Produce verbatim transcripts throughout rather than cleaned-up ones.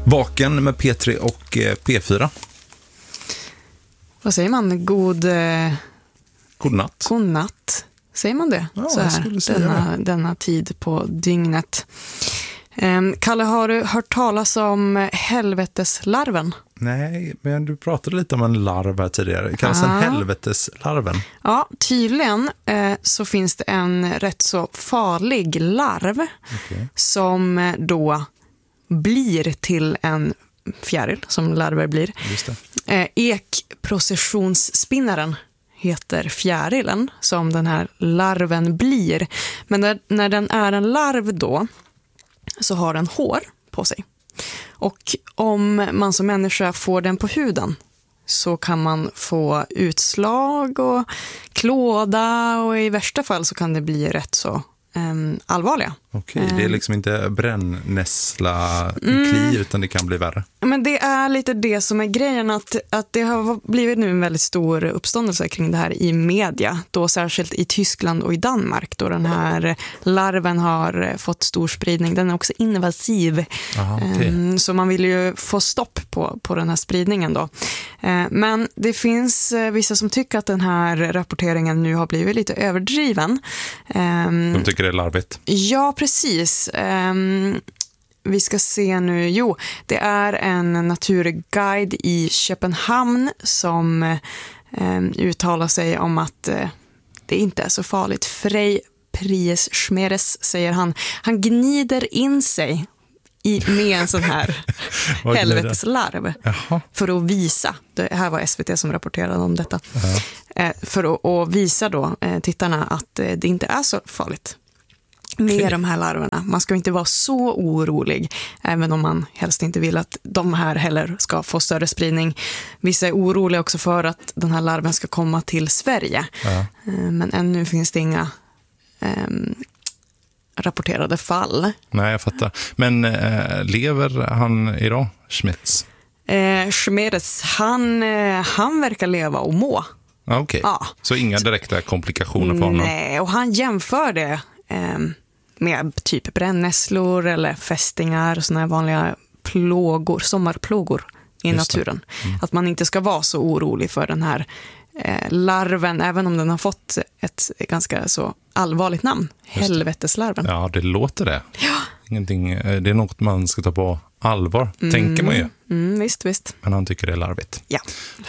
Vaken med P tre och P fyra. Vad säger man? God... Eh... God natt. God natt. Säger man det? Ja, så här, denna, denna tid på dygnet. Um, Kalle, har du hört talas om helveteslarven? Nej, men du pratade lite om en larv här tidigare. Det kallas ah. en helveteslarven. Ja, tydligen eh, så finns det en rätt så farlig larv okay. som då blir till en fjäril, som larver blir. Just det. Eh, ekprocessionsspinnaren heter fjärilen som den här larven blir. Men när, när den är en larv då så har den hår på sig. Och om man som människa får den på huden så kan man få utslag och klåda och i värsta fall så kan det bli rätt så um, allvarliga. Okej, okay, det är liksom inte brännässla mm. kli utan det kan bli värre. Men det är lite det som är grejen att, att det har blivit nu en väldigt stor uppståndelse kring det här i media. Då särskilt i Tyskland och i Danmark då den här larven har fått stor spridning. Den är också invasiv. Aha, okay. um, så man vill ju få stopp på, på den här spridningen då. Uh, men det finns uh, vissa som tycker att den här rapporteringen nu har blivit lite överdriven. Um, De tycker det är larvigt. Ja, precis. Um, vi ska se nu. Jo, det är en naturguide i Köpenhamn som um, uttalar sig om att uh, det inte är så farligt. Frej Pries Schmeres, säger han. Han gnider in sig i, med en sån här helveteslarv för att visa. Det här var S V T som rapporterade om detta. Uh-huh. Uh, för att, att visa då uh, tittarna att uh, det inte är så farligt med okay. de här larverna. Man ska inte vara så orolig, även om man helst inte vill att de här heller ska få större spridning. Vissa är oroliga också för att den här larven ska komma till Sverige. Ja. Men ännu finns det inga um, rapporterade fall. Nej, jag fattar. Men äh, lever han idag, Schmitz? Eh, Schmedes, han, eh, han verkar leva och må. Okej, okay. ja. Så inga direkta komplikationer för honom? Nej, och han jämför det eh, med typ brännässlor eller fästingar och såna här vanliga plågor, sommarplågor i Just naturen. Mm. Att man inte ska vara så orolig för den här eh, larven, även om den har fått ett ganska så allvarligt namn. Helveteslarven. Ja, det låter det. Ja. Ingenting, det är något man ska ta på allvar, mm. tänker man ju. Mm, visst, visst. Men han tycker det är larvigt. Ja. Ja,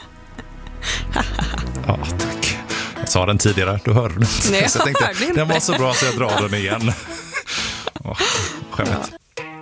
ja tack. Jag sa den tidigare, du hörde den. Nej, så jag tänkte, den var så bra så jag drar den igen. Oh, skämt.